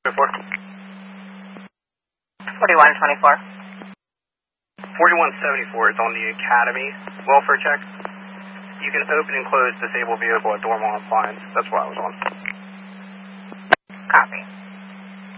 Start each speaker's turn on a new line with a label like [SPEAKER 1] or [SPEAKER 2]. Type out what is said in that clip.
[SPEAKER 1] 4124.
[SPEAKER 2] 4174 is on the Academy welfare check. You can open and close disabled vehicle at Dormont Appliance. That's what I was on.
[SPEAKER 1] Copy.